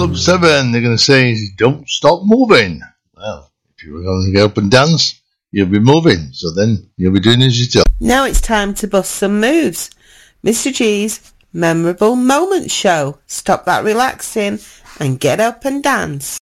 Club 7, they're going to say, don't stop moving. Well, if you're going to get up and dance, you'll be moving, so then you'll be doing as you tell. Now it's time to bust some moves. Mr. G's Memorable Moments Show. Stop that relaxing and get up and dance.